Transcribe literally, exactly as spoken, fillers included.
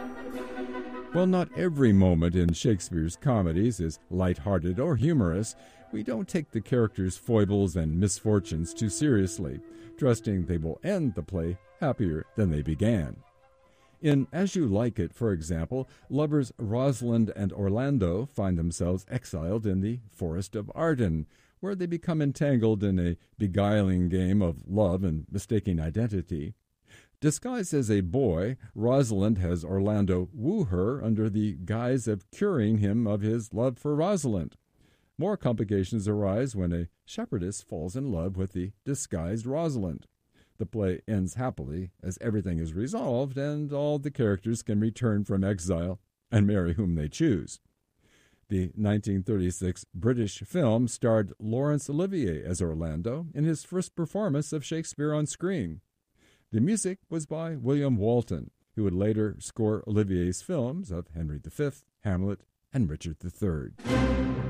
While not every moment in Shakespeare's comedies is light-hearted or humorous, we don't take the characters' foibles and misfortunes too seriously, trusting they will end the play happier than they began. In As You Like It, for example, lovers Rosalind and Orlando find themselves exiled in the Forest of Arden, where they become entangled in a beguiling game of love and mistaking identity. Disguised as a boy, Rosalind has Orlando woo her under the guise of curing him of his love for Rosalind. More complications arise when a shepherdess falls in love with the disguised Rosalind. The play ends happily as everything is resolved and all the characters can return from exile and marry whom they choose. The nineteen thirty-six British film starred Laurence Olivier as Orlando in his first performance of Shakespeare on screen. The music was by William Walton, who would later score Olivier's films of Henry the Fifth, Hamlet, and Richard the Third.